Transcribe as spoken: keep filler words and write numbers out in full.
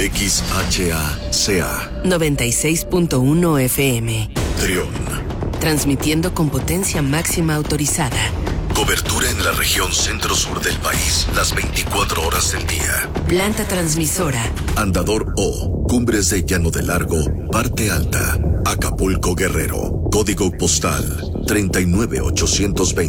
X H A C A noventa y seis punto uno F M. Trión. Transmitiendo con potencia máxima autorizada. Cobertura en la región centro-sur del país, las veinticuatro horas del día. Planta transmisora. Andador O, Cumbres de Llano de Largo, Parte Alta, Acapulco, Guerrero. Código postal treinta y nueve ochocientos veinte.